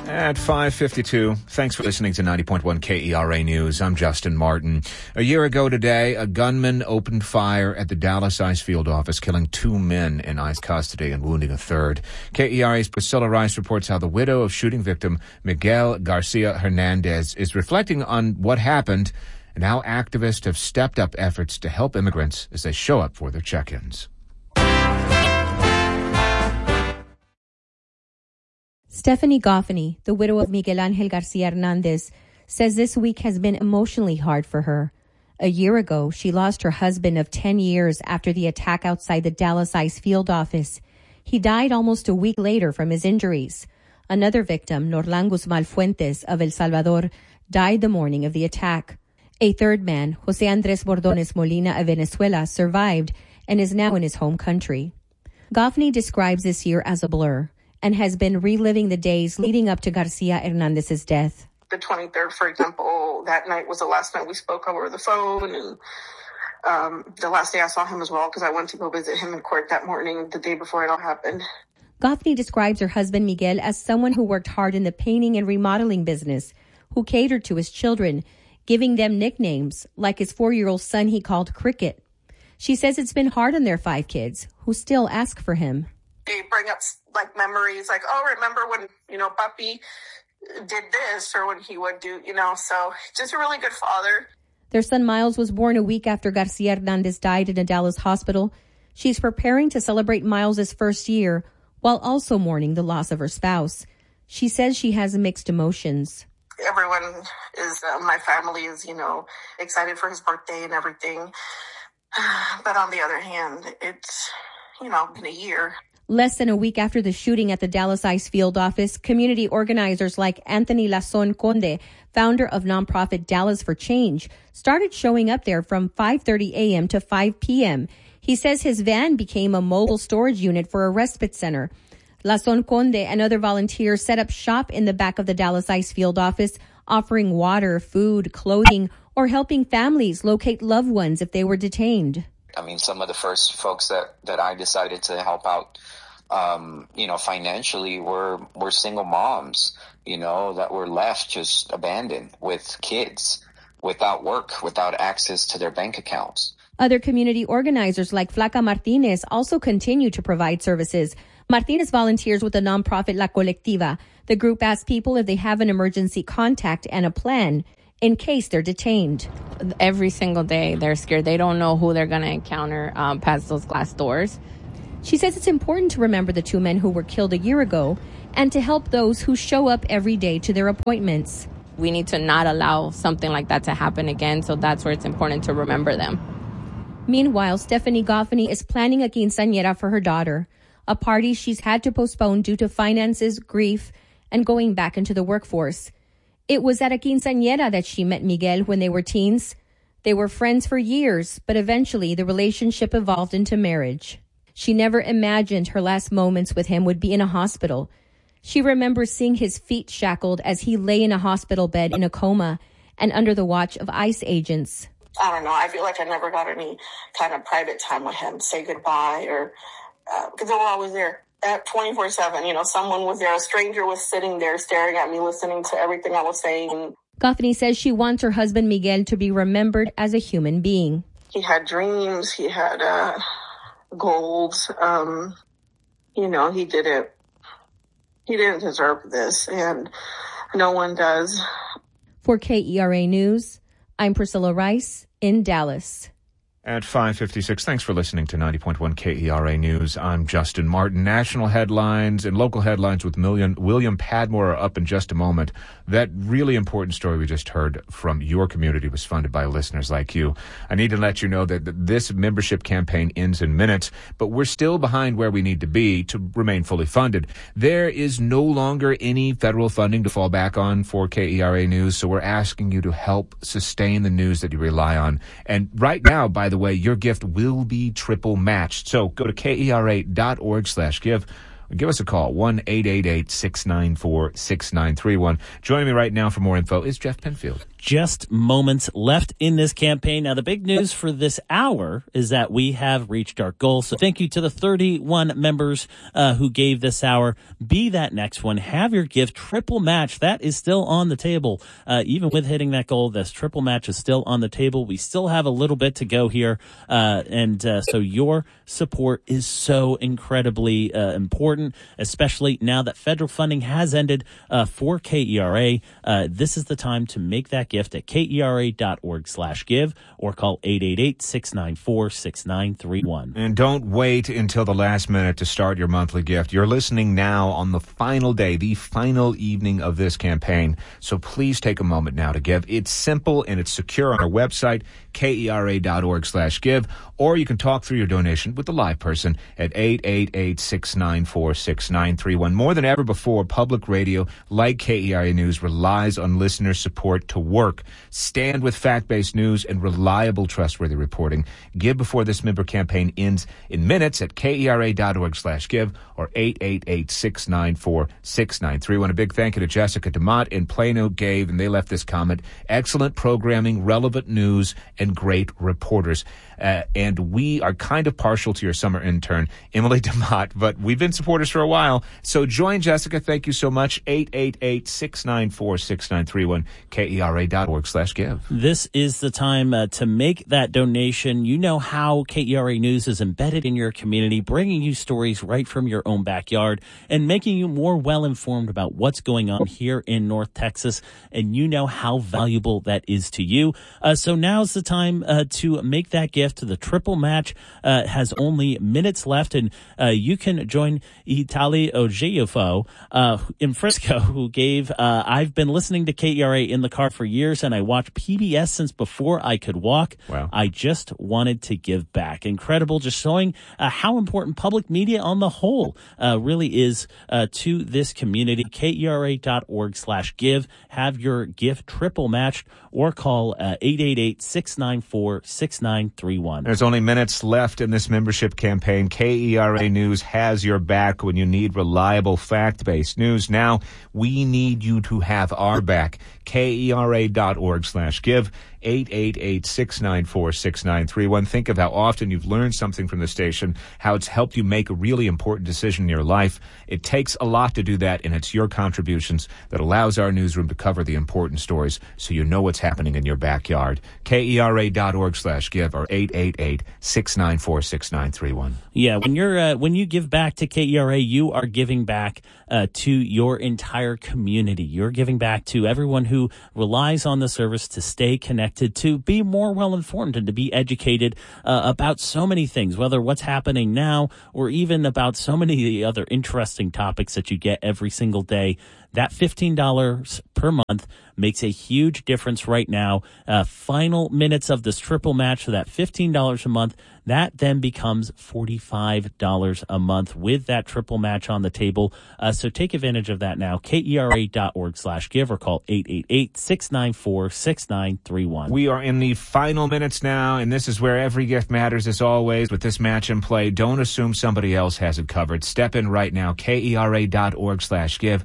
At 5:52, thanks for listening to 90.1 KERA News. I'm Justin Martin. A year ago today, a gunman opened fire at the Dallas ICE field office, killing 2 men in ICE custody and wounding a third. KERA's Priscilla Rice reports how the widow of shooting victim Miguel Garcia Hernandez is reflecting on what happened and how activists have stepped up efforts to help immigrants as they show up for their check-ins. Stephanie Goffney, the widow of Miguel Angel Garcia Hernandez, says this week has been emotionally hard for her. A year ago, she lost her husband of 10 years after the attack outside the Dallas ICE field office. He died almost a week later from his injuries. Another victim, Norlan Guzman Fuentes of El Salvador, died the morning of the attack. A third man, Jose Andres Bordones Molina of Venezuela, survived and is now in his home country. Goffney describes this year as a blur and has been reliving the days leading up to Garcia Hernandez's death. The 23rd, for example, that night was the last night we spoke over the phone, and the last day I saw him as well, because I went to go visit him in court that morning, the day before it all happened. Goffney describes her husband Miguel as someone who worked hard in the painting and remodeling business, who catered to his children, giving them nicknames, like his 4-year-old son he called Cricket. She says it's been hard on their 5 kids, who still ask for him. They bring up like memories, like, oh, remember when, Papi did this, or when he would do, so just a really good father. Their son Miles was born a week after Garcia Hernandez died in a Dallas hospital. She's preparing to celebrate Miles' first year while also mourning the loss of her spouse. She says she has mixed emotions. Everyone is, my family is, excited for his birthday and everything. But on the other hand, it's, been a year. Less than a week after the shooting at the Dallas ICE field office, community organizers like Anthony Lazon Conde, founder of nonprofit Dallas for Change, started showing up there from 5:30 a.m. to 5 p.m. He says his van became a mobile storage unit for a respite center. Lazon Conde and other volunteers set up shop in the back of the Dallas ICE field office, offering water, food, clothing, or helping families locate loved ones if they were detained. I mean, some of the first folks that I decided to help out, financially were single moms, that were left just abandoned with kids, without work, without access to their bank accounts. Other community organizers like Flaca Martinez also continue to provide services. Martinez volunteers with the nonprofit La Colectiva. The group asks people if they have an emergency contact and a plan in case they're detained. Every single day, they're scared. They don't know who they're going to encounter past those glass doors. She says it's important to remember the 2 men who were killed a year ago and to help those who show up every day to their appointments. We need to not allow something like that to happen again, so that's where it's important to remember them. Meanwhile, Stephanie Goffney is planning a quinceañera for her daughter, a party she's had to postpone due to finances, grief, and going back into the workforce. It was at a quinceañera that she met Miguel when they were teens. They were friends for years, but eventually the relationship evolved into marriage. She never imagined her last moments with him would be in a hospital. She remembers seeing his feet shackled as he lay in a hospital bed in a coma and under the watch of ICE agents. I don't know. I feel like I never got any kind of private time with him, say goodbye, or because they were always there at 24/7. Someone was there. A stranger was sitting there staring at me, listening to everything I was saying. Goffney says she wants her husband Miguel to be remembered as a human being. He had dreams. He had goals. He didn't deserve this, and no one does. For KERA News, I'm Priscilla Rice in Dallas. At 5:56, thanks for listening to 90.1 KERA News. I'm Justin Martin. National headlines and local headlines with William Padmore are up in just a moment. That really important story we just heard from your community was funded by listeners like you. I need to let you know that this membership campaign ends in minutes, but we're still behind where we need to be to remain fully funded. There is no longer any federal funding to fall back on for KERA News, so we're asking you to help sustain the news that you rely on. And right now, by the way, your gift will be triple matched. So go to KERA.org/give. Give us a call, 1-888-694-6931. Joining me right now for more info is Jeff Penfield. just moments left in this campaign. Now, the big news for this hour is that we have reached our goal. So thank you to the 31 members who gave this hour. Be that next one. Have your gift triple match. That is still on the table. Even with hitting that goal, this triple match is still on the table. We still have a little bit to go here. So your support is so incredibly important, especially now that federal funding has ended for KERA. This is the time to make that gift at KERA.org/give or call 888-694-6931. And don't wait until the last minute to start your monthly gift. You're listening now on the final day, the final evening of this campaign. So please take a moment now to give. It's simple and it's secure on our website, KERA.org/give, or you can talk through your donation with the live person at 888-694-6931. More than ever before, public radio like KERA News relies on listener support to work. Stand with fact-based news and reliable, trustworthy reporting. Give before this member campaign ends in minutes at KERA.org/give or 888-694-6931. A big thank you to Jessica DeMott in Plano gave, and they left this comment: excellent programming, relevant news, and great reporters. And we are kind of partial to your summer intern, Emily DeMott, but we've been supporters for a while. So join Jessica. Thank you so much. 888-694-6931, KERA.org/give. This is the time to make that donation. You know how KERA News is embedded in your community, bringing you stories right from your own backyard and making you more well-informed about what's going on here in North Texas. And you know how valuable that is to you. So now's the time to make that gift. To the triple match has only minutes left, and you can join Itali Ojeofo in Frisco, who gave, I've been listening to KERA in the car for years, and I watched PBS since before I could walk. Wow. I just wanted to give back. Incredible, just showing how important public media on the whole really is to this community. KERA.org/give. Have your gift triple matched or call 888-694-6931. There's only minutes left in this membership campaign. KERA News has your back when you need reliable, fact-based news. Now, we need you to have our back. KERA.org/give. 888-694-6931. Think of how often you've learned something from the station, how it's helped you make a really important decision in your life. It takes a lot to do that, and it's your contributions that allows our newsroom to cover the important stories so you know what's happening in your backyard. KERA.org/give or 888-694-6931. Yeah, when you give back to KERA, you are giving back to your entire community. You're giving back to everyone who relies on the service to stay connected, to be more well-informed and to be educated about so many things, whether what's happening now or even about so many other interesting topics that you get every single day. That $15 per month makes a huge difference right now. Final minutes of this triple match, so that $15 a month, that then becomes $45 a month with that triple match on the table. So take advantage of that now. KERA.org/give or call 888-694-6931. We are in the final minutes now, and this is where every gift matters as always. With this match in play, don't assume somebody else has it covered. Step in right now. KERA.org/give.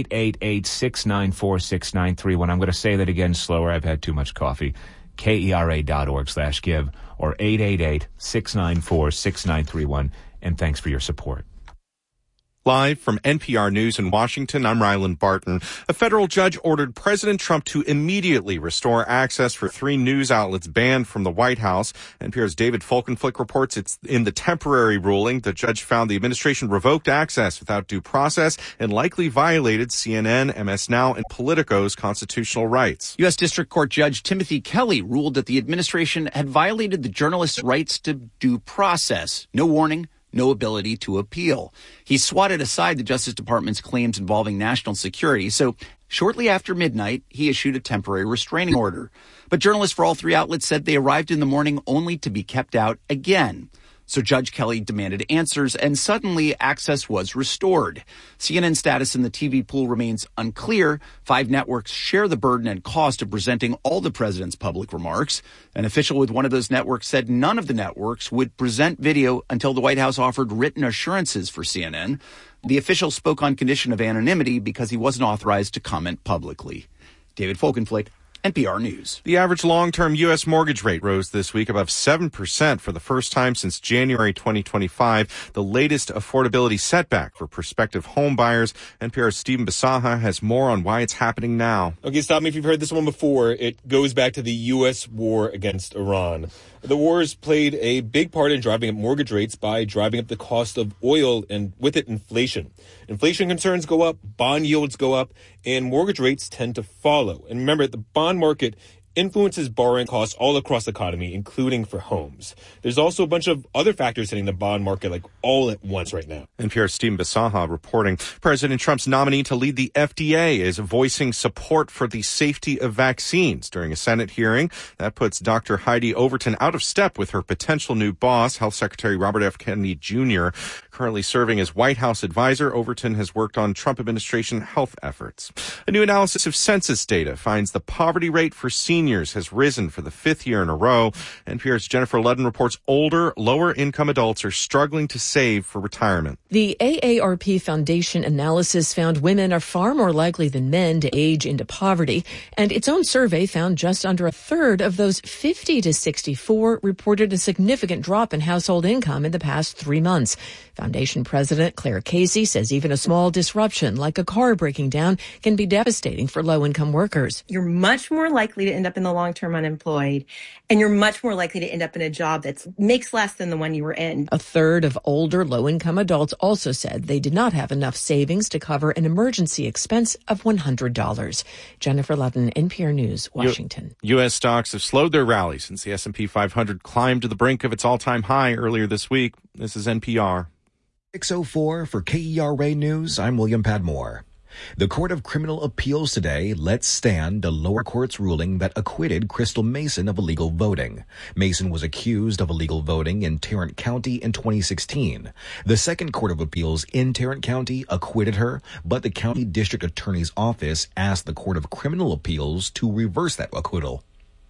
888-694-6931. I'm going to say that again slower. I've had too much coffee. KERA.org/give or 888-694-6931. And thanks for your support. Live from NPR News in Washington, I'm Ryland Barton. A federal judge ordered President Trump to immediately restore access for 3 news outlets banned from the White House. NPR's David Folkenflik reports it's in the temporary ruling. The judge found the administration revoked access without due process and likely violated CNN, MS Now, and Politico's constitutional rights. U.S. District Court Judge Timothy Kelly ruled that the administration had violated the journalists' rights to due process. No warning, no ability to appeal. He swatted aside the Justice Department's claims involving national security, so shortly after midnight, he issued a temporary restraining order. But journalists for all 3 outlets said they arrived in the morning only to be kept out again. So Judge Kelly demanded answers, and suddenly access was restored. CNN's status in the TV pool remains unclear. 5 networks share the burden and cost of presenting all the president's public remarks. An official with one of those networks said none of the networks would present video until the White House offered written assurances for CNN. The official spoke on condition of anonymity because he wasn't authorized to comment publicly. David Folkenflik, NPR News. The average long-term U.S. mortgage rate rose this week above 7% for the first time since January 2025, the latest affordability setback for prospective home buyers. NPR's Stephen Bisaha has more on why it's happening now. Okay, stop me if you've heard this one before. It goes back to the U.S. war against Iran. The wars played a big part in driving up mortgage rates by driving up the cost of oil and with it inflation. Inflation concerns go up, bond yields go up, and mortgage rates tend to follow. And remember, the bond market influences borrowing costs all across the economy, including for homes. There's also a bunch of other factors hitting the bond market like all at once right now. NPR's Stephen Bisaha reporting. President Trump's nominee to lead the FDA is voicing support for the safety of vaccines during a Senate hearing. That puts Dr. Heidi Overton out of step with her potential new boss, Health Secretary Robert F. Kennedy Jr. Currently serving as White House advisor, Overton has worked on Trump administration health efforts. A new analysis of census data finds the poverty rate for seniors has risen for the fifth year in a row. NPR's Jennifer Ludden reports older, lower-income adults are struggling to save for retirement. The AARP Foundation analysis found women are far more likely than men to age into poverty, and its own survey found just under a third of those 50 to 64 reported a significant drop in household income in the past 3 months. Foundation President Claire Casey says even a small disruption, like a car breaking down, can be devastating for low-income workers. You're much more likely to end up in the long-term unemployed, and you're much more likely to end up in a job that makes less than the one you were in. A third of older low-income adults also said they did not have enough savings to cover an emergency expense of $100. Jennifer Ludden, NPR News, Washington. U.S. stocks have slowed their rally since the S&P 500 climbed to the brink of its all-time high earlier this week. This is NPR. 6:04 for KERA News. I'm William Padmore. The Court of Criminal Appeals today lets stand the lower court's ruling that acquitted Crystal Mason of illegal voting. Mason was accused of illegal voting in Tarrant County in 2016. The Second Court of Appeals in Tarrant County acquitted her, but the county district attorney's office asked the Court of Criminal Appeals to reverse that acquittal.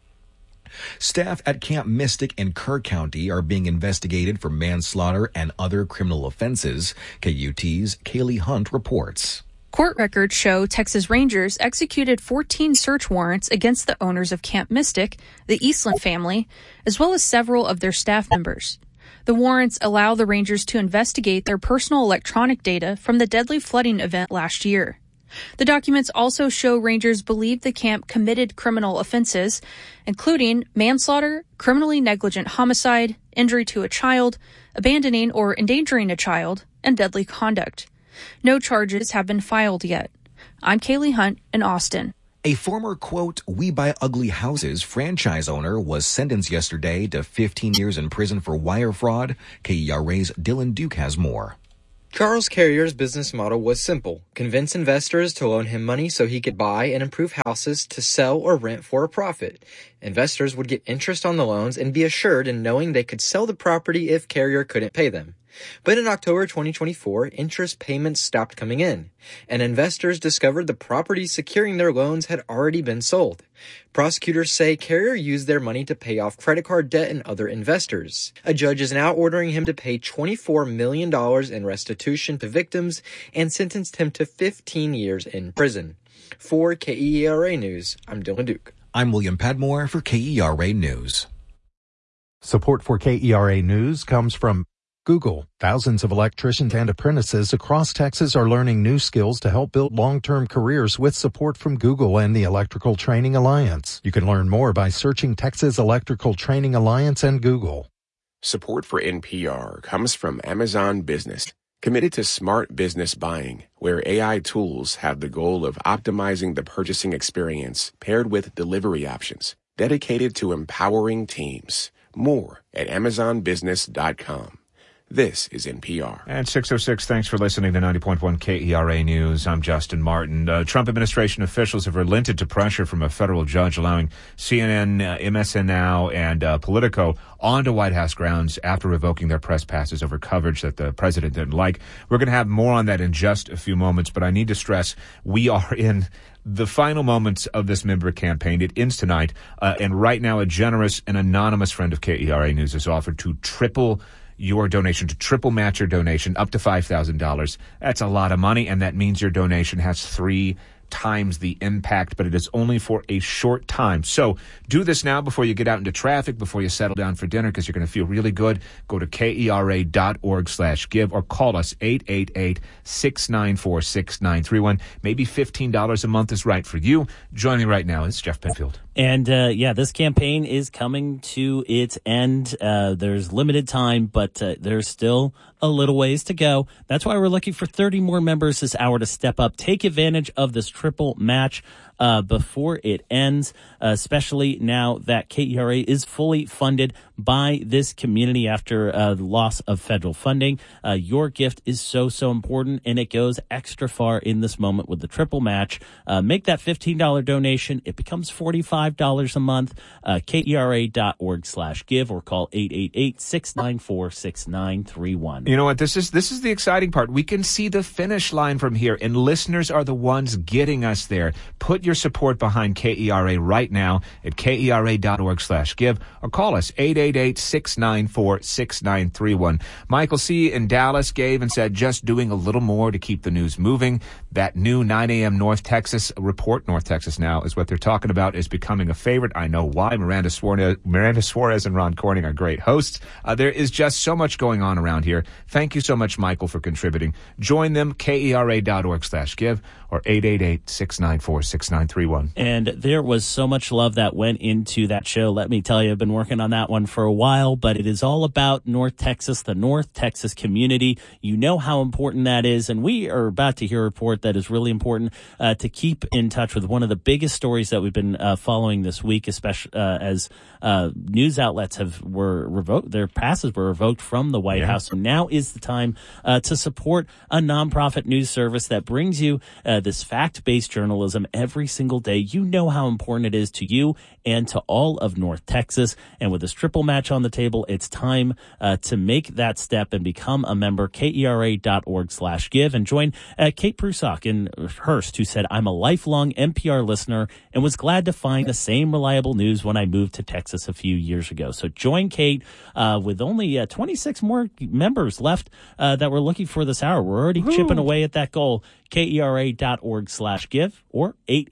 Staff at Camp Mystic in Kerr County are being investigated for manslaughter and other criminal offenses. KUT's Kaylee Hunt reports. Court records show Texas Rangers executed 14 search warrants against the owners of Camp Mystic, the Eastland family, as well as several of their staff members. The warrants allow the Rangers to investigate their personal electronic data from the deadly flooding event last year. The documents also show Rangers believe the camp committed criminal offenses, including manslaughter, criminally negligent homicide, injury to a child, abandoning or endangering a child, and deadly conduct. No charges have been filed yet. I'm Kaylee Hunt in Austin. A former, quote, We Buy Ugly Houses franchise owner was sentenced yesterday to 15 years in prison for wire fraud. KERA's Dylan Duke has more. Charles Carrier's business model was simple. Convince investors to loan him money so he could buy and improve houses to sell or rent for a profit. Investors would get interest on the loans and be assured in knowing they could sell the property if Carrier couldn't pay them. But in October 2024, interest payments stopped coming in, and investors discovered the properties securing their loans had already been sold. Prosecutors say Carrier used their money to pay off credit card debt and other investors. A judge is now ordering him to pay $24 million in restitution to victims and sentenced him to 15 years in prison. For KERA News, I'm Dylan Duke. I'm William Padmore for KERA News. Support for KERA News comes from Google. Thousands of electricians and apprentices across Texas are learning new skills to help build long-term careers with support from Google and the Electrical Training Alliance. You can learn more by searching Texas Electrical Training Alliance and Google. Support for NPR comes from Amazon Business, committed to smart business buying, where AI tools have the goal of optimizing the purchasing experience paired with delivery options, dedicated to empowering teams. More at AmazonBusiness.com. This is NPR. And 6:06, thanks for listening to 90.1 KERA News. I'm Justin Martin. Trump administration officials have relented to pressure from a federal judge, allowing CNN, MSN Now, and Politico onto White House grounds after revoking their press passes over coverage that the president didn't like. We're going to have more on that in just a few moments, but I need to stress we are in the final moments of this member campaign. It ends tonight, and right now a generous and anonymous friend of KERA News has offered to triple your donation, to triple match your donation up to $5,000. That's a lot of money, and that means your donation has 3 times the impact, but it is only for a short time. So do this now before you get out into traffic, before you settle down for dinner, because you're going to feel really good. Go to KERA.org/give or call us 888-694-6931. Maybe $15 a month is right for you. Joining me right now is Jeff Penfield. And this campaign is coming to its end. There's limited time, but there's still a little ways to go. That's why we're looking for 30 more members this hour to step up. Take advantage of this triple match before it ends, especially now that KERA is fully funded by this community after the loss of federal funding. Your gift is so important, and it goes extra far in this moment with the triple match. Make that $15 donation. It becomes $45 a month. KERA.org/give or call 888-694-6931. You know what? This is the exciting part. We can see the finish line from here, and listeners are the ones getting us there. Put your support behind KERA right now at KERA.org/give or call us 888-694-6931. Michael C. in Dallas gave and said, just doing a little more to keep the news moving. That new 9 a.m. North Texas report, North Texas Now, is what they're talking about, is becoming a favorite. I know why. Miranda Suarez and Ron Corning are great hosts. There is just so much going on around here. Thank you so much, Michael, for contributing. Join them, KERA.org/give or 888-694-6931. And there was so much love that went into that show. Let me tell you, I've been working on that one for a while, but it is all about North Texas, the North Texas community. You know how important that is, and we are about to hear a report that is really important to keep in touch with. One of the biggest stories that we've been following this week, especially as news outlets were revoked, their passes were revoked from the White House. So now is the time to support a nonprofit news service that brings you this fact-based journalism every single day. You know how important it is to you and to all of North Texas. And with this triple match on the table, it's time to make that step and become a member. KERA.org/give and join Kate Prusock in Hearst, who said, I'm a lifelong NPR listener and was glad to find the same reliable news when I moved to Texas a few years ago. So join Kate with only 26 more members left that we're looking for this hour. We're already chipping away at that goal. KERA.org/give or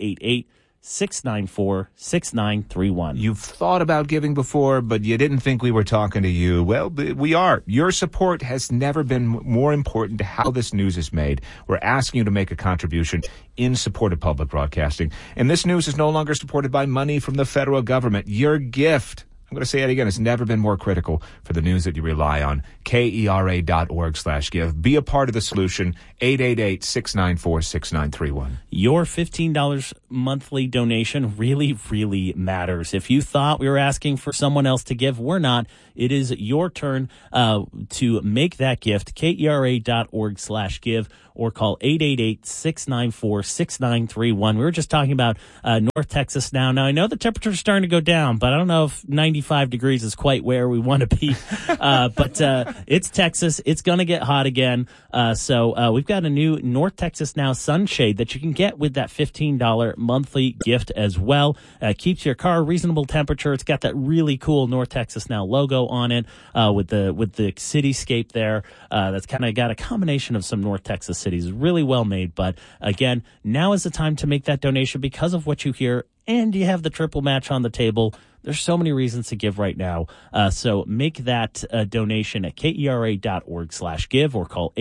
888-694-6931. You've thought about giving before, but you didn't think we were talking to you. Well, we are. Your support has never been more important to how this news is made. We're asking you to make a contribution in support of public broadcasting. And this news is no longer supported by money from the federal government. Your gift, I'm going to say it again, it's never been more critical for the news that you rely on. KERA.org/give. Be a part of the solution. 888-694-6931. Your $15 monthly donation really, really matters. If you thought we were asking for someone else to give, we're not. It is your turn to make that gift. KERA.org/give or call 888-694-6931. We were just talking about North Texas now. Now, I know the temperature's starting to go down, but I don't know if 95 degrees is quite where we want to be. But it's Texas. It's going to get hot again. So we've got a new North Texas Now sunshade that you can get with that $15 monthly gift as well. Keeps your car reasonable temperature. It's got that really cool North Texas Now logo on it with the cityscape there. That's kind of got a combination of some North Texas cities. Really well made. But again, now is the time to make that donation because of what you hear, and you have the triple match on the table. There's so many reasons to give right now. So make that donation at KERA.org/give or call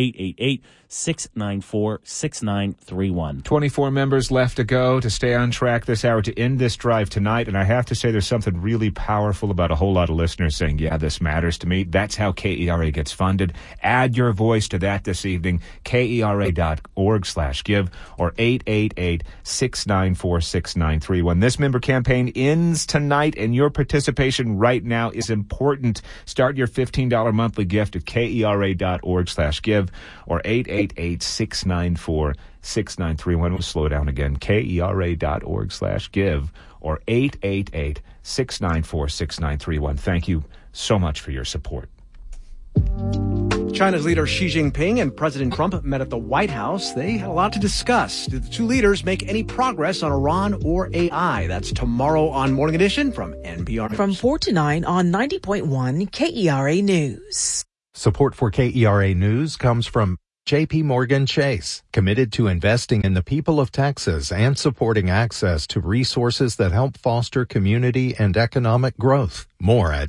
888-694-6931. 24 members left to go to stay on track this hour to end this drive tonight. And I have to say there's something really powerful about a whole lot of listeners saying, yeah, this matters to me. That's how KERA gets funded. Add your voice to that this evening. KERA.org/give or 888-694-6931. This member campaign ends tonight, and your participation right now is important. Start your $15 monthly gift at KERA.org/give or 888-694-6931. We'll slow down again. KERA.org/give or 888-694-6931. Thank you so much for your support. China's leader Xi Jinping and President Trump met at the White House. They had a lot to discuss. Did the two leaders make any progress on Iran or AI? That's tomorrow on Morning Edition from NPR News. From 4 to 9 on 90.1 KERA News. Support for KERA News comes from JP Morgan Chase, committed to investing in the people of Texas and supporting access to resources that help foster community and economic growth. More at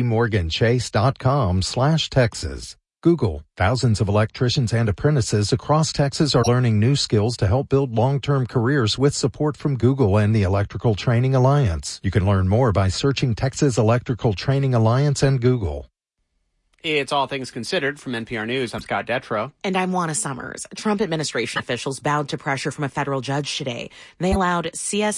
jpmorganchase.com/Texas. Google. Thousands of electricians and apprentices across Texas are learning new skills to help build long-term careers with support from Google and the Electrical Training Alliance. You can learn more by searching Texas Electrical Training Alliance and Google. It's All Things Considered from NPR News. I'm Scott Detrow. And I'm Juana Summers. Trump administration officials bowed to pressure from a federal judge today. They allowed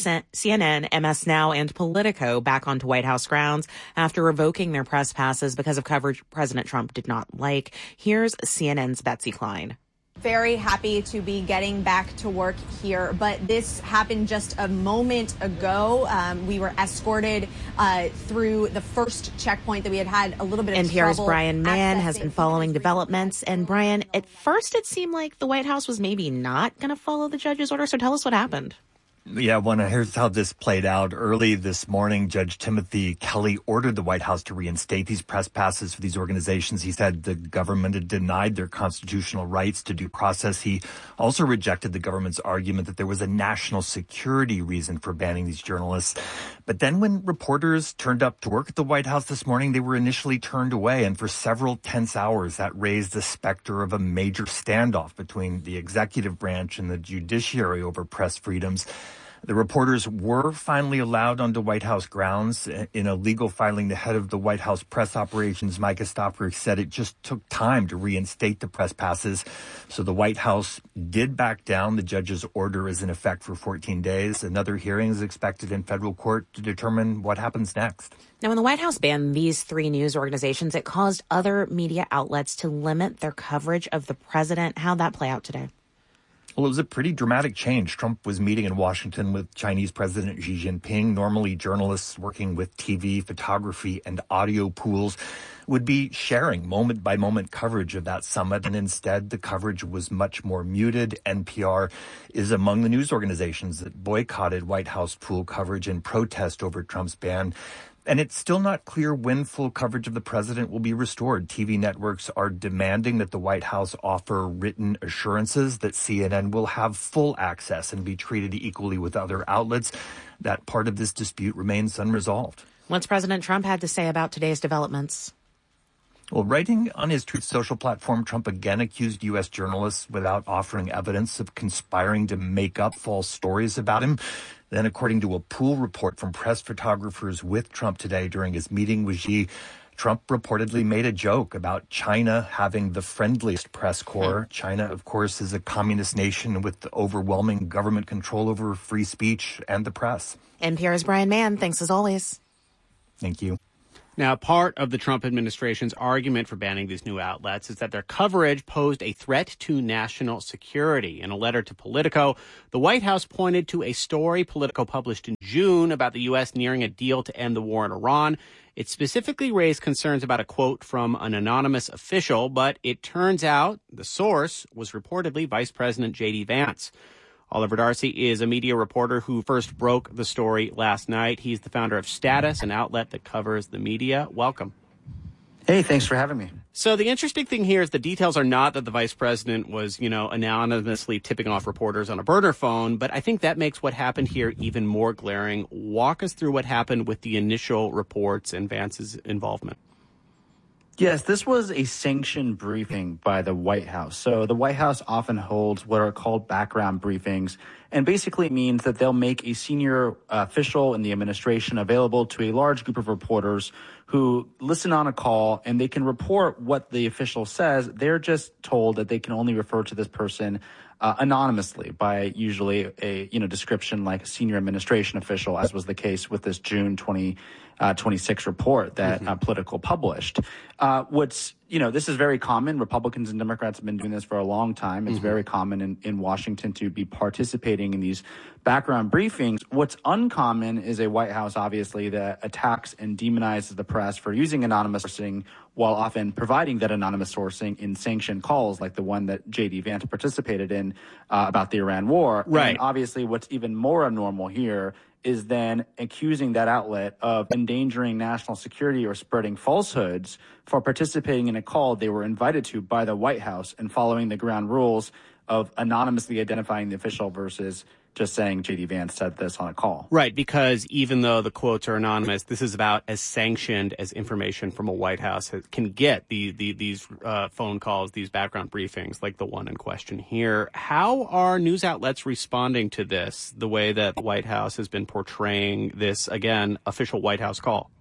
CNN, MS Now, and Politico back onto White House grounds after revoking their press passes because of coverage President Trump did not like. Here's CNN's Betsy Klein. Very happy to be getting back to work here, but this happened just a moment ago. We were escorted through the first checkpoint that we had a little bit of NPR's trouble. Brian Mann has been following developments. And Brian, at first it seemed like the White House was maybe not going to follow the judge's order. So tell us what happened. Yeah, here's how this played out. Early this morning, Judge Timothy Kelly ordered the White House to reinstate these press passes for these organizations. He said the government had denied their constitutional rights to due process. He also rejected the government's argument that there was a national security reason for banning these journalists. But then when reporters turned up to work at the White House this morning, they were initially turned away. And for several tense hours, that raised the specter of a major standoff between the executive branch and the judiciary over press freedoms. The reporters were finally allowed onto White House grounds. In a legal filing, the head of the White House press operations, Micah Stopper, said it just took time to reinstate the press passes. So the White House did back down. The judge's order is in effect for 14 days. Another hearing is expected in federal court to determine what happens next. Now, when the White House banned these three news organizations, it caused other media outlets to limit their coverage of the president. How'd that play out today? Well, it was a pretty dramatic change. Trump was meeting in Washington with Chinese President Xi Jinping. Normally, journalists working with TV, photography, and audio pools would be sharing moment-by-moment coverage of that summit, and instead the coverage was much more muted. NPR is among the news organizations that boycotted White House pool coverage in protest over Trump's ban. And it's still not clear when full coverage of the president will be restored. TV networks are demanding that the White House offer written assurances that CNN will have full access and be treated equally with other outlets. That part of this dispute remains unresolved. What's President Trump had to say about today's developments? Well, writing on his Truth Social platform, Trump again accused U.S. journalists without offering evidence of conspiring to make up false stories about him. Then, according to a pool report from press photographers with Trump today during his meeting with Xi, Trump reportedly made a joke about China having the friendliest press corps. China, of course, is a communist nation with overwhelming government control over free speech and the press. NPR's Brian Mann. Thanks as always. Thank you. Now, part of the Trump administration's argument for banning these new outlets is that their coverage posed a threat to national security. In a letter to Politico, the White House pointed to a story Politico published in June about the U.S. nearing a deal to end the war in Iran. It specifically raised concerns about a quote from an anonymous official, but it turns out the source was reportedly Vice President J.D. Vance. Oliver Darcy is a media reporter who first broke the story last night. He's the founder of Status, an outlet that covers the media. Welcome. Hey, thanks for having me. So the interesting thing here is the details are not that the vice president was, anonymously tipping off reporters on a burner phone, but I think that makes what happened here even more glaring. Walk us through what happened with the initial reports and Vance's involvement. Yes, this was a sanctioned briefing by the White House. So the White House often holds what are called background briefings, and basically it means that they'll make a senior official in the administration available to a large group of reporters who listen on a call, and they can report what the official says. They're just told that they can only refer to this person anonymously by usually a description like a senior administration official, as was the case with this June 2026 report that Politico published. This is very common. Republicans and Democrats have been doing this for a long time. It's very common in Washington to be participating in these background briefings. What's uncommon is a White House, obviously, that attacks and demonizes the press for using anonymous sourcing while often providing that anonymous sourcing in sanctioned calls like the one that J.D. Vance participated in about the Iran war. Right. And obviously what's even more abnormal here is then accusing that outlet of endangering national security or spreading falsehoods for participating in a call they were invited to by the White House and following the ground rules of anonymously identifying the official versus just saying J.D. Vance said this on a call. Right, because even though the quotes are anonymous, this is about as sanctioned as information from a White House can get, these phone calls, these background briefings, like the one in question here. How are news outlets responding to this, the way that the White House has been portraying this, again, official White House call?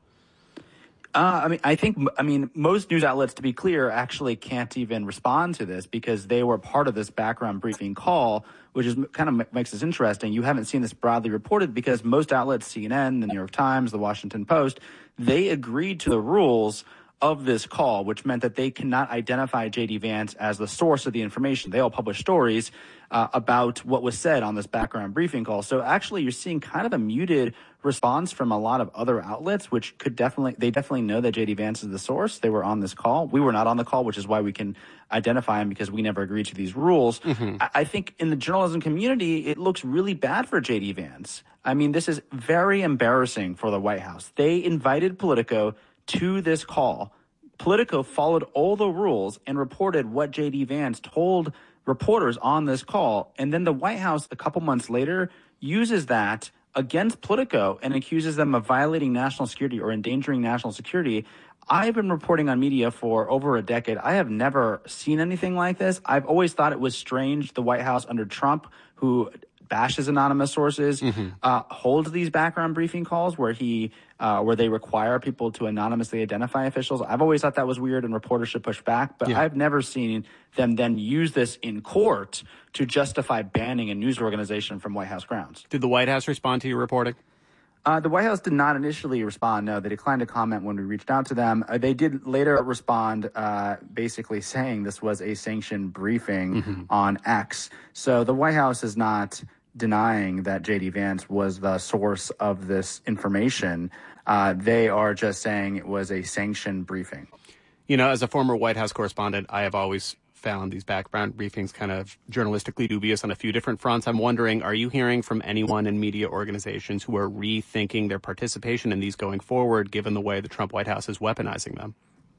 I think most news outlets, to be clear, actually can't even respond to this because they were part of this background briefing call, which is kind of makes this interesting. You haven't seen this broadly reported because most outlets, CNN, the New York Times, the Washington Post, they agreed to the rules of this call, which meant that they cannot identify J.D. Vance as the source of the information. They all publish stories about what was said on this background briefing call. So actually, you're seeing kind of a muted response from a lot of other outlets, which they definitely know that J.D. Vance is the source. They were on this call. We were not on the call, which is why we can identify him because we never agreed to these rules. Mm-hmm. I think in the journalism community, it looks really bad for J.D. Vance. I mean, this is very embarrassing for the White House. They invited Politico to this call. Politico followed all the rules and reported what J.D. Vance told reporters on this call. And then the White House, a couple months later, uses that against Politico and accuses them of violating national security or endangering national security. I've been reporting on media for over a decade. I have never seen anything like this. I've always thought it was strange the White House under Trump, who bashes anonymous sources, holds these background briefing calls where they require people to anonymously identify officials. I've always thought that was weird and reporters should push back, but I've never seen them then use this in court to justify banning a news organization from White House grounds. Did the White House respond to your reporting? The White House did not initially respond. No, they declined to comment when we reached out to them. They did later respond, basically saying this was a sanctioned briefing on X. So the White House is not denying that J.D. Vance was the source of this information. They are just saying it was a sanctioned briefing. You know, as a former White House correspondent, I have always found these background briefings kind of journalistically dubious on a few different fronts. I'm wondering, are you hearing from anyone in media organizations who are rethinking their participation in these going forward, given the way the Trump White House is weaponizing them?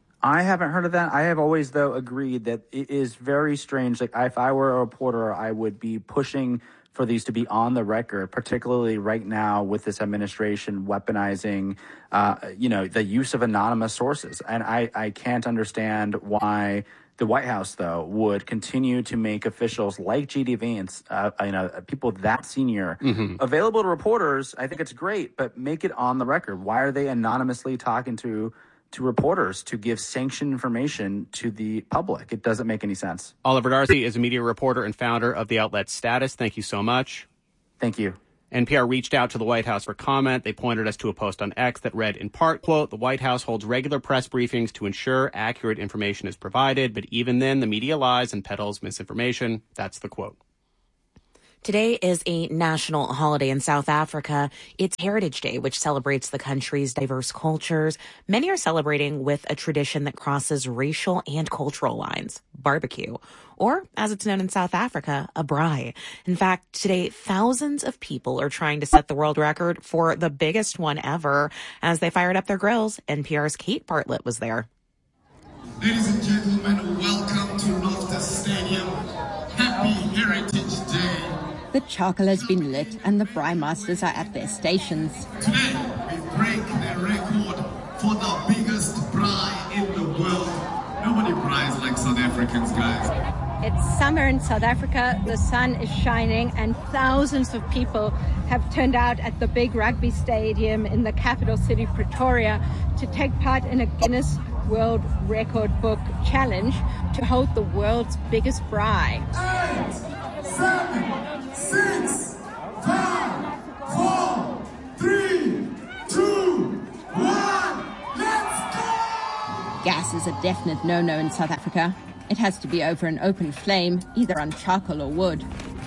I haven't heard of that. I have always, though, agreed that it is very strange. Like, if I were a reporter, I would be pushing for these to be on the record, particularly right now with this administration weaponizing, the use of anonymous sources. And I can't understand why the White House, though, would continue to make officials like J.D. Vance, people that senior, available to reporters. I think it's great, but make it on the record. Why are they anonymously talking to reporters to give sanctioned information to the public? It doesn't make any sense. Oliver Darcy is a media reporter and founder of the outlet Status. Thank you so much. Thank you. NPR reached out to the White House for comment. They pointed us to a post on X that read, in part, quote, "The White House holds regular press briefings to ensure accurate information is provided, but even then the media lies and peddles misinformation." That's the quote. Today is a national holiday in South Africa. It's Heritage Day, which celebrates the country's diverse cultures. Many are celebrating with a tradition that crosses racial and cultural lines, barbecue, or, as it's known in South Africa, a braai. In fact, today, thousands of people are trying to set the world record for the biggest one ever. As they fired up their grills, NPR's Kate Bartlett was there. Ladies and gentlemen, welcome to Loftus Stadium. Happy Heritage Day. The charcoal has been lit and the braai masters are at their stations. Today, we break the record for the biggest braai in the world. Nobody braais like South Africans, guys. It's summer in South Africa, the sun is shining, and thousands of people have turned out at the big rugby stadium in the capital city, Pretoria, to take part in a Guinness World Record Book challenge to hold the world's biggest braai. 8, 7, 6, 5, 4, 3, 2, 1, let's go! Gas is a definite no-no in South Africa. It has to be over an open flame, either on charcoal or wood.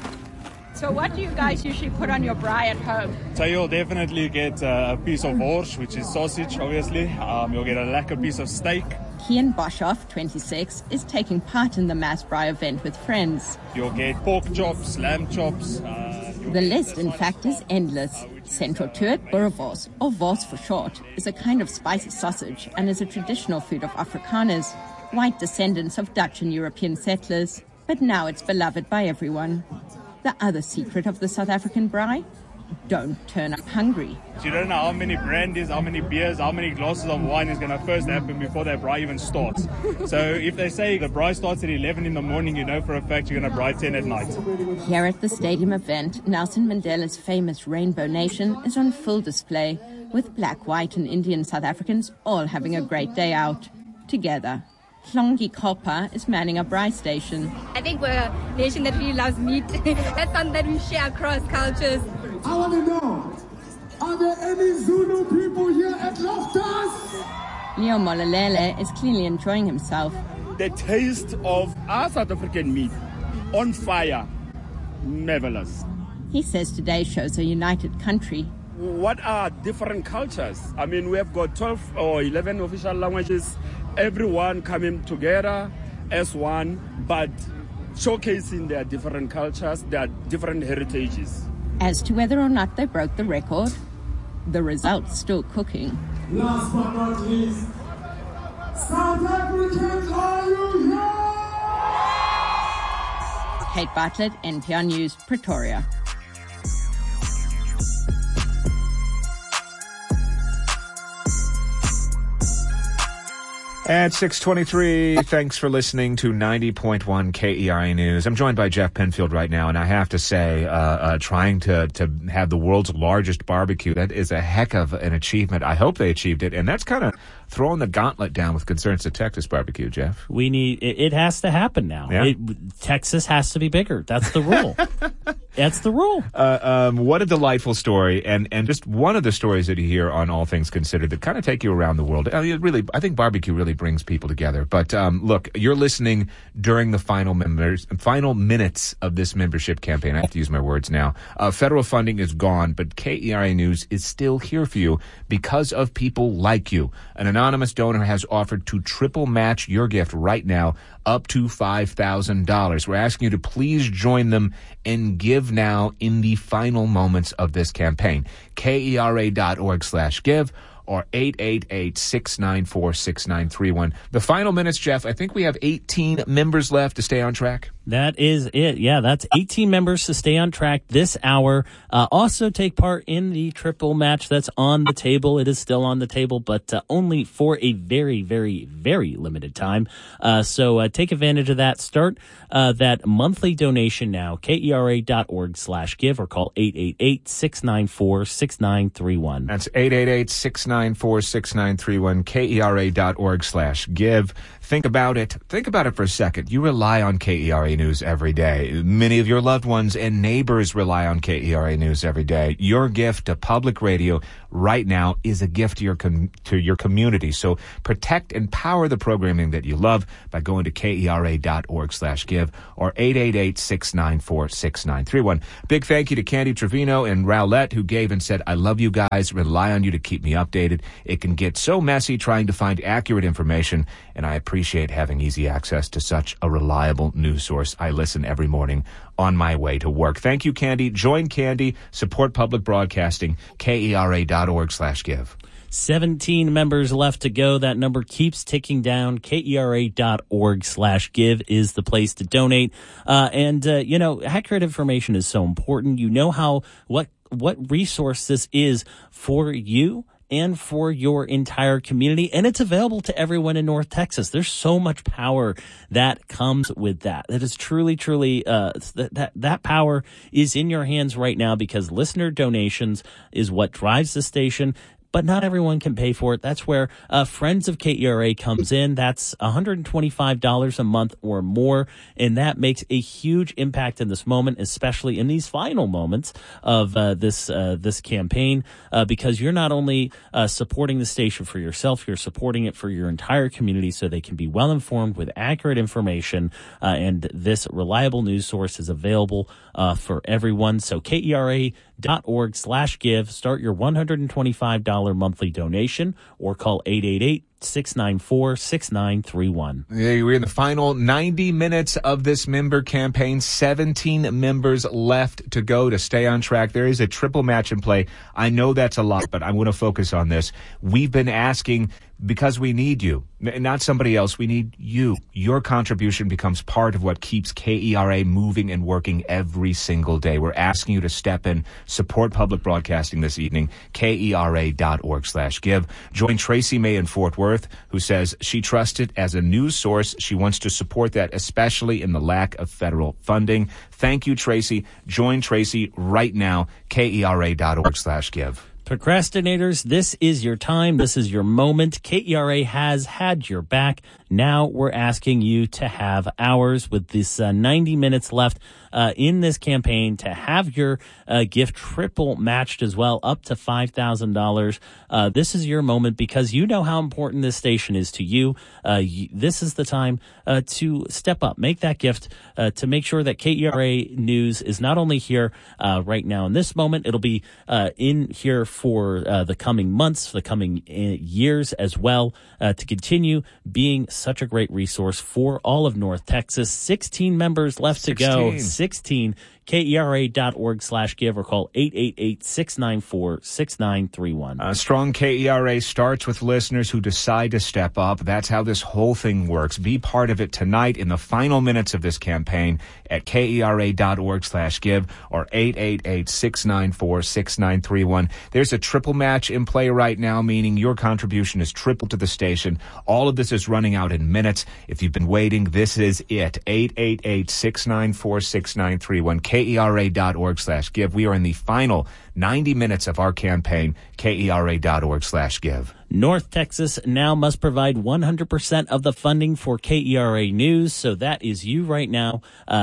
So what do you guys usually put on your braai at home? So you'll definitely get a piece of vors, which is sausage, obviously. You'll get a lekker piece of steak. Kian Boshoff, 26, is taking part in the mass braai event with friends. You'll get pork chops, lamb chops. The list, in fact, is endless. Central to it, boerewors, or wors for short, is a kind of spicy sausage and is a traditional food of Afrikaners, white descendants of Dutch and European settlers. But now it's beloved by everyone. The other secret of the South African braai? Don't turn up hungry. You don't know how many brandies, how many beers, how many glasses of wine is going to first happen before that braai even starts. So if they say the braai starts at 11 in the morning, you know for a fact you're going to braai 10 at night. Here at the stadium event, Nelson Mandela's famous Rainbow Nation is on full display, with black, white and Indian South Africans all having a great day out, together. Hlongi Kopa is manning a braai station. I think we're a nation that really loves meat. That's something that we share across cultures. I want to know, are there any Zulu people here at Loftus? Leo Molalele is clearly enjoying himself. The taste of our South African meat on fire, marvelous. He says today shows a united country. What are different cultures? I mean, we have got 12 or 11 official languages, everyone coming together as one, but showcasing their different cultures, their different heritages. As to whether or not they broke the record, the result's still cooking. Last but not least, South Africans, are you here? Kate Bartlett, NPR News, Pretoria. At 6:23, thanks for listening to 90.1 KERA News. I'm joined by Jeff Penfield right now, and I have to say, trying to have the world's largest barbecue, that is a heck of an achievement. I hope they achieved it, and that's kind of throwing the gauntlet down with concerns to Texas barbecue, Jeff. We need it has to happen now. Yeah. Texas has to be bigger. That's the rule. That's the rule. What a delightful story, and just one of the stories that you hear on All Things Considered that kind of take you around the world. I think barbecue really brings people together. But look, you're listening during the final minutes of this membership campaign. I have to use my words now. Federal funding is gone, but KERA News is still here for you because of people like you. An anonymous donor has offered to triple match your gift right now, up to $5,000. We're asking you to please join them and give now in the final moments of this campaign. KERA.org/give or 888-694-6931. The final minutes, Jeff, I think we have 18 members left to stay on track. That is it. Yeah, that's 18 members to stay on track this hour. Also take part in the triple match that's on the table. It is still on the table, but only for a very, very, very limited time. So take advantage of that. Start that monthly donation now, KERA.org/give or call 888-694-6931. That's 888-694-6931, KERA.org/give. Think about it. Think about it for a second. You rely on KERA News every day. Many of your loved ones and neighbors rely on KERA News every day. Your gift to public radio right now is a gift to your community. So protect and power the programming that you love by going to KERA.org/give or 888-694-6931. Big thank you to Candy Trevino and Rowlett, who gave and said, I love you guys. Rely on you to keep me updated. It can get so messy trying to find accurate information, and I appreciate having easy access to such a reliable news source. I listen every morning on my way to work. Thank you, Candy. Join Candy. Support public broadcasting. KERA.org/give. 17 members left to go. That number keeps ticking down. KERA.org/give is the place to donate. Accurate information is so important. You know what resource this is for you and for your entire community, and it's available to everyone in North Texas. There's so much power that comes with that. That is truly, that power is in your hands right now because listener donations is what drives the station. But not everyone can pay for it. That's where Friends of KERA comes in. That's $125 a month or more, and that makes a huge impact in this moment, especially in these final moments of this campaign, because you're not only supporting the station for yourself, you're supporting it for your entire community so they can be well informed with accurate information, and this reliable news source is available for everyone. So KERA.org/give. Start your $125 monthly donation or call 888 888-694-6931. We're in the final 90 minutes of this member campaign. 17 members left to go to stay on track. There is a triple match in play. I know that's a lot, but I want to focus on this. We've been asking because we need you, not somebody else. We need you. Your contribution becomes part of what keeps KERA moving and working every single day. We're asking you to step in, support public broadcasting this evening, KERA.org/give. Join Tracy May in Fort Worth, who says she trusts it as a news source. She wants to support that, especially in the lack of federal funding. Thank you, Tracy. Join Tracy right now, KERA.org/give. Procrastinators, this is your time. This is your moment. KERA has had your back. Now we're asking you to have ours with this 90 minutes left in this campaign to have your gift triple matched as well, up to $5,000. This is your moment because you know how important this station is to you. This is the time to step up, make that gift to make sure that KERA News is not only here right now in this moment, it'll be in here for the coming months, the coming years as well, to continue being such a great resource for all of North Texas. 16 members left to go. 16. KERA.org/give or call 888-694-6931. Strong KERA starts with listeners who decide to step up. That's how this whole thing works. Be part of it tonight in the final minutes of this campaign at KERA.org/give or 888-694-6931. There's a triple match in play right now, meaning your contribution is triple to the station. All of this is running out in minutes. If you've been waiting, this is it. 888-694-6931. KERA.org/give. We are in the final 90 minutes of our campaign. KERA.org/give. North Texas now must provide 100% of the funding for KERA News. So that is you right now.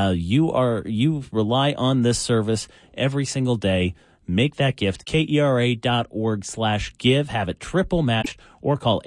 You rely on this service every single day. Make that gift. KERA.org/give. Have it triple matched or call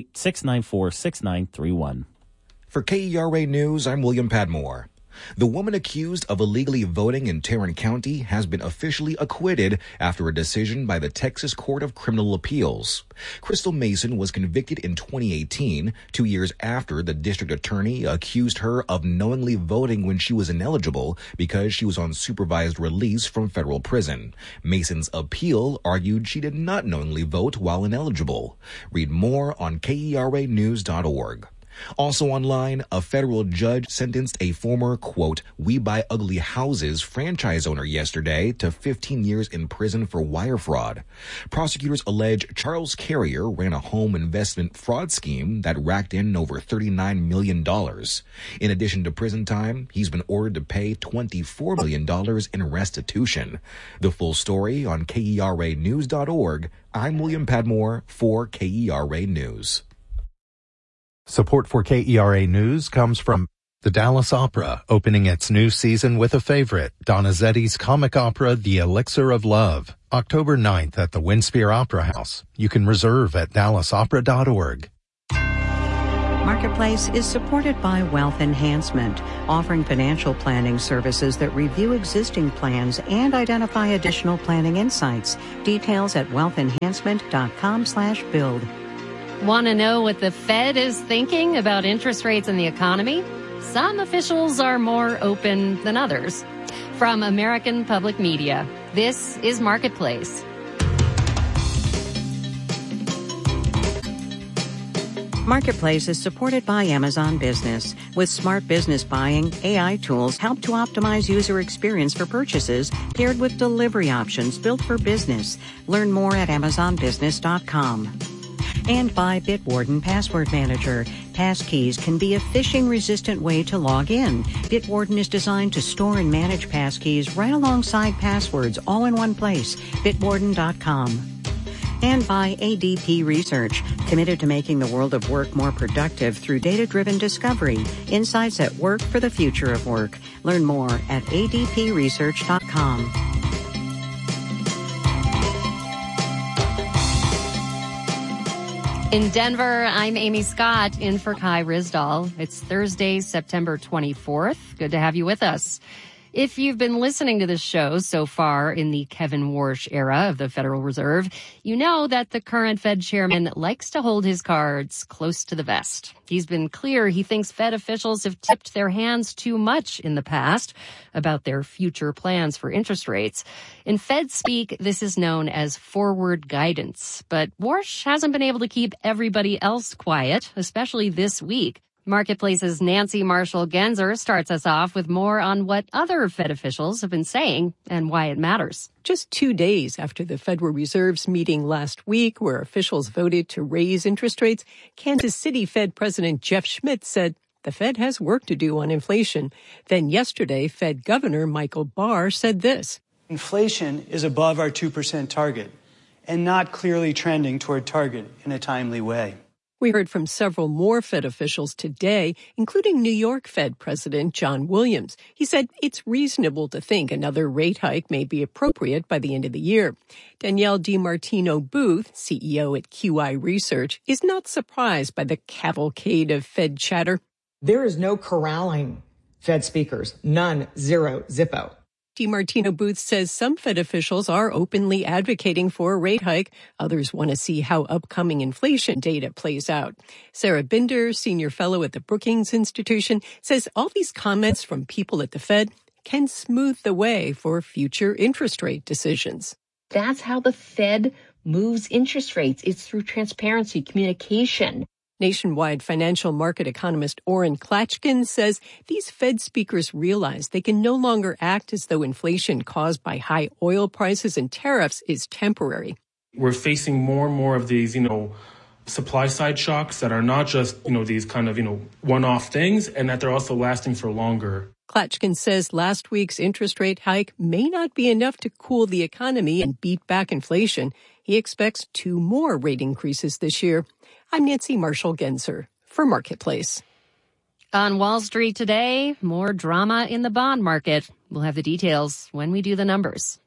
888-694-6931. For KERA News, I'm William Padmore. The woman accused of illegally voting in Tarrant County has been officially acquitted after a decision by the Texas Court of Criminal Appeals. Crystal Mason was convicted in 2018, 2 years after the district attorney accused her of knowingly voting when she was ineligible because she was on supervised release from federal prison. Mason's appeal argued she did not knowingly vote while ineligible. Read more on KERAnews.org. Also online, a federal judge sentenced a former, quote, We Buy Ugly Houses franchise owner yesterday to 15 years in prison for wire fraud. Prosecutors allege Charles Carrier ran a home investment fraud scheme that racked in over $39 million. In addition to prison time, he's been ordered to pay $24 million in restitution. The full story on KERAnews.org. I'm William Padmore for KERA News. Support for KERA News comes from the Dallas Opera, opening its new season with a favorite, Donizetti's comic opera, The Elixir of Love, October 9th at the Winspear Opera House. You can reserve at dallasopera.org. Marketplace is supported by Wealth Enhancement, offering financial planning services that review existing plans and identify additional planning insights. Details at wealthenhancement.com/build. Want to know what the Fed is thinking about interest rates and the economy? Some officials are more open than others. From American Public Media, this is Marketplace. Marketplace is supported by Amazon Business. With smart business buying, AI tools help to optimize user experience for purchases paired with delivery options built for business. Learn more at amazonbusiness.com. And by Bitwarden Password Manager. Passkeys can be a phishing-resistant way to log in. Bitwarden is designed to store and manage passkeys right alongside passwords, all in one place. Bitwarden.com. And by ADP Research, committed to making the world of work more productive through data-driven discovery. Insights at work for the future of work. Learn more at adpresearch.com. In Denver, I'm Amy Scott, in for Kai Rizdal. It's Thursday, September 24th. Good to have you with us. If you've been listening to this show so far in the Kevin Warsh era of the Federal Reserve, you know that the current Fed chairman likes to hold his cards close to the vest. He's been clear he thinks Fed officials have tipped their hands too much in the past about their future plans for interest rates. In Fed speak, this is known as forward guidance. But Warsh hasn't been able to keep everybody else quiet, especially this week. Marketplace's Nancy Marshall-Genzer starts us off with more on what other Fed officials have been saying and why it matters. Just 2 days after the Federal Reserve's meeting last week, where officials voted to raise interest rates, Kansas City Fed President Jeff Schmidt said the Fed has work to do on inflation. Then yesterday, Fed Governor Michael Barr said this. Inflation is above our 2% target and not clearly trending toward target in a timely way. We heard from several more Fed officials today, including New York Fed President John Williams. He said it's reasonable to think another rate hike may be appropriate by the end of the year. Danielle DiMartino Booth, CEO at QI Research, is not surprised by the cavalcade of Fed chatter. There is no corralling Fed speakers. None. Zero. Zippo. DiMartino Booth says some Fed officials are openly advocating for a rate hike. Others want to see how upcoming inflation data plays out. Sarah Binder, senior fellow at the Brookings Institution, says all these comments from people at the Fed can smooth the way for future interest rate decisions. That's how the Fed moves interest rates. It's through transparency, communication. Nationwide financial market economist Orrin Klatchkin says these Fed speakers realize they can no longer act as though inflation caused by high oil prices and tariffs is temporary. We're facing more and more of these, supply side shocks that are not just, these kind of, one-off things, and that they're also lasting for longer. Klatchkin says last week's interest rate hike may not be enough to cool the economy and beat back inflation. He expects 2 more rate increases this year. I'm Nancy Marshall-Genzer for Marketplace. On Wall Street today, more drama in the bond market. We'll have the details when we do the numbers.